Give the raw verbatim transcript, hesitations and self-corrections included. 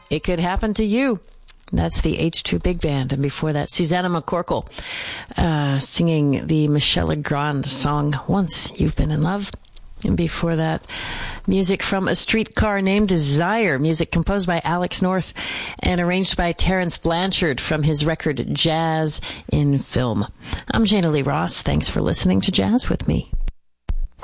It Could Happen to You. That's the H two Big Band. And before that, Susanna McCorkle uh, singing the Michel Legrand song, Once You've Been in Love. And before that, music from A Streetcar Named Desire, music composed by Alex North and arranged by Terrence Blanchard from his record Jazz in Film. I'm Jana Lee Ross. Thanks for listening to Jazz with Me.